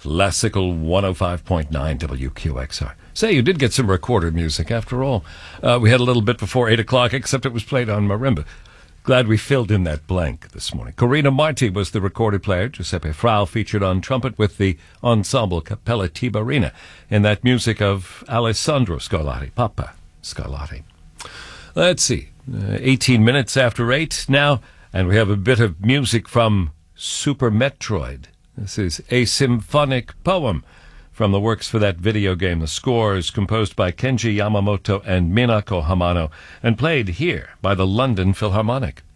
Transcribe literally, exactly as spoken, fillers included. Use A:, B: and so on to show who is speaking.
A: Classical one oh five point nine W Q X R. Say, you did get some recorded music after all. Uh, we had a little bit before eight o'clock, except it was played on marimba. Glad we filled in that blank this morning. Corina Marti was the recorded player. Giuseppe Frau featured on trumpet with the ensemble Cappella Tiberina in that music of Alessandro Scarlatti, Papa Scarlatti. Let's see, uh, eighteen minutes after eight now, and we have a bit of music from Super Metroid. This is a symphonic poem from the works for that video game. The score is composed by Kenji Yamamoto and Minako Hamano and played here by the London Philharmonic.